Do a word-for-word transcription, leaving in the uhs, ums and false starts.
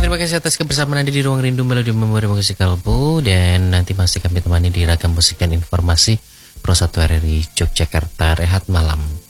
terima kasih atas kebersamaan Anda di Ruang Rindu Melodi Memori Musik Kalbu. Dan nanti masih kami temani di ragam musik dan informasi Pro satu R R I Yogyakarta. Rehat malam.